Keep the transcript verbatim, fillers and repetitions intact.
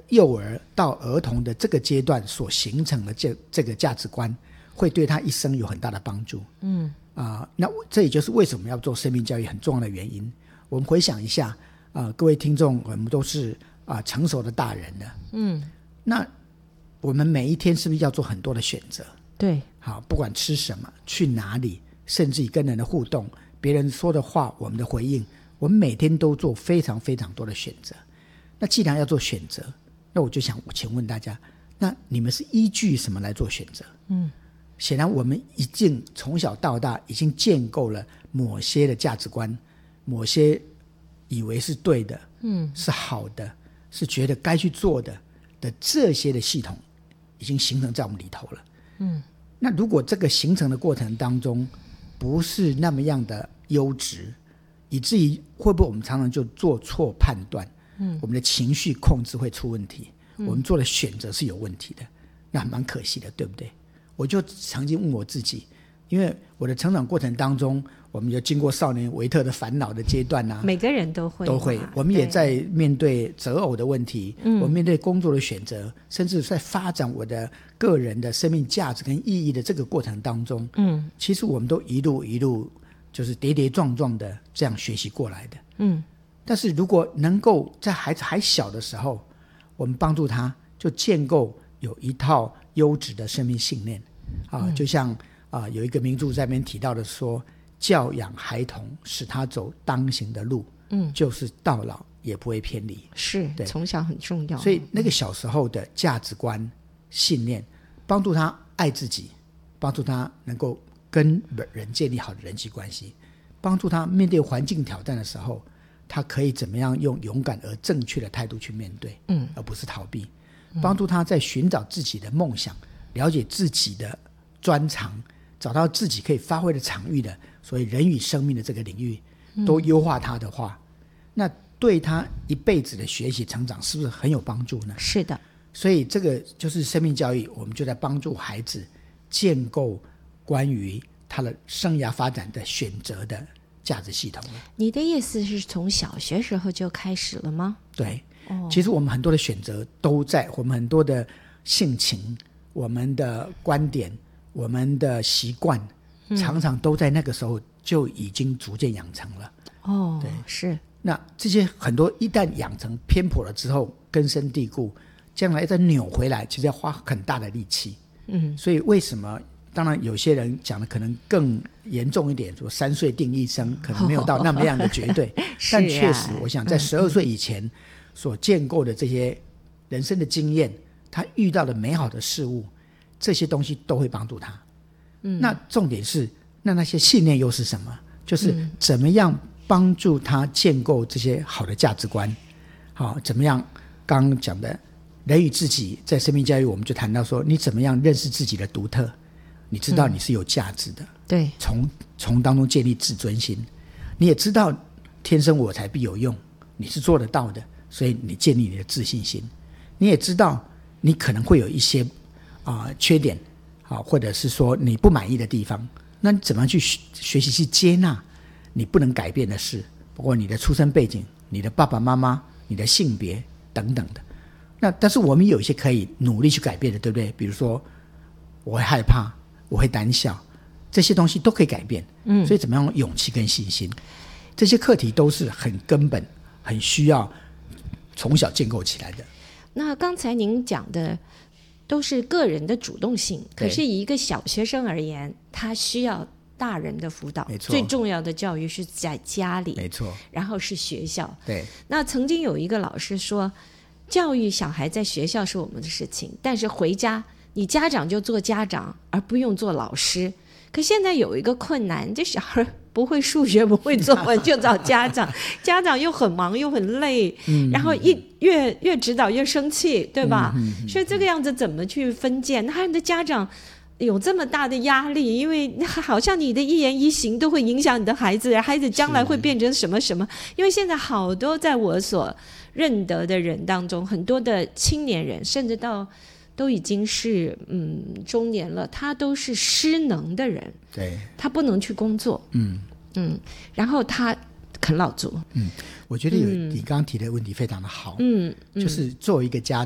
幼儿到儿童的这个阶段所形成的这这个价值观，会对他一生有很大的帮助。嗯啊、呃，那这也就是为什么要做生命教育很重要的原因。我们回想一下啊、呃，各位听众，我们都是啊、呃、成熟的大人了。嗯，那我们每一天是不是要做很多的选择？ 对， 好，不管吃什么，去哪里，甚至于跟人的互动，别人说的话，我们的回应，我们每天都做非常非常多的选择。那既然要做选择，那我就想请问大家，那你们是依据什么来做选择？嗯，显然我们已经从小到大已经建构了某些的价值观，某些以为是对的，嗯，是好的，是觉得该去做的的这些的系统已经形成在我们里头了。嗯，那如果这个形成的过程当中不是那么样的优质，以至于会不会我们常常就做错判断，嗯，我们的情绪控制会出问题，嗯，我们做的选择是有问题的，那蛮可惜的，对不对？我就曾经问我自己，因为我的成长过程当中，我们有经过少年维特的烦恼的阶段啊， 每个人都会都会，我们也在面对择偶的问题，我们面对工作的选择，甚至在发展我的个人的生命价值跟意义的这个过程当中，嗯，其实我们都一路一路就是跌跌撞撞的这样学习过来的。嗯，但是如果能够在孩子还小的时候，我们帮助他就建构有一套优质的生命信念啊，嗯，就像啊有一个名著在那边提到的说，教养孩童，使他走当行的路，嗯，就是到老也不会偏离。 是，对，从小很重要。 所以那个小时候的价值观、信念，帮助他爱自己，帮助他能够跟人建立好的人际关系，帮助他面对环境挑战的时候，他可以怎么样用勇敢而正确的态度去面对，嗯，而不是逃避。帮助他在寻找自己的梦想，了解自己的专长，找到自己可以发挥的场域的，所以人与生命的这个领域都优化他的话，嗯，那对他一辈子的学习成长是不是很有帮助呢？ 是的。 所以这个就是生命教育，我们就在帮助孩子建构关于他的生涯发展的选择的价值系统了。 你的意思是从小学时候就开始了吗？ 对，哦，其实我们很多的选择都在，我们很多的性情，我们的观点，我们的习惯，嗯，常常都在那个时候就已经逐渐养成了。 哦， 对， 是。 那这些很多一旦养成偏颇了之后，根深蒂固，将来再扭回来，其实要花很大的力气。嗯，所以为什么？当然，有些人讲的可能更严重一点，说三岁定一生，可能没有到那么样的绝对。哦，但确实，我想在十二岁以前所建构的这些人生的经验，他遇到的美好的事物，这些东西都会帮助他。嗯，那重点是，那那些信念又是什么？就是怎么样帮助他建构这些好的价值观。好，怎么样？刚刚讲的人与自己，在生命教育我们就谈到说，你怎么样认识自己的独特，你知道你是有价值的，嗯，对，从从当中建立自尊心，你也知道天生我材必有用，你是做得到的，所以你建立你的自信心。你也知道你可能会有一些啊、呃、缺点，啊，或者是说你不满意的地方，那你怎么样去学习去接纳你不能改变的事，包括你的出生背景、你的爸爸妈妈、你的性别等等的。那但是我们有一些可以努力去改变的，对不对？比如说我会害怕，我会胆小，这些东西都可以改变。嗯，所以怎么样用勇气跟信心，这些课题都是很根本，很需要从小建构起来的。 那刚才您讲的都是个人的主动性，可是以一个小学生而言，他需要大人的辅导，最重要的教育是在家里， 没错， 然后是学校。 对， 那曾经有一个老师说，教育小孩在学校是我们的事情，但是回家你家长就做家长，而不用做老师。可现在有一个困难，这小孩不会数学不会作文就找家长家长又很忙又很累，嗯，然后一越越指导越生气，对吧？嗯嗯嗯，所以这个样子怎么去分辨？他的家长有这么大的压力，因为好像你的一言一行都会影响你的孩子，孩子将来会变成什么什么。因为现在好多在我所认得的人当中，很多的青年人甚至到都已经是嗯中年了，他都是失能的人， 对，他不能去工作，嗯嗯，然后他啃老族。 嗯，我觉得有、嗯、你刚刚提的问题非常的好，嗯，就是作为一个家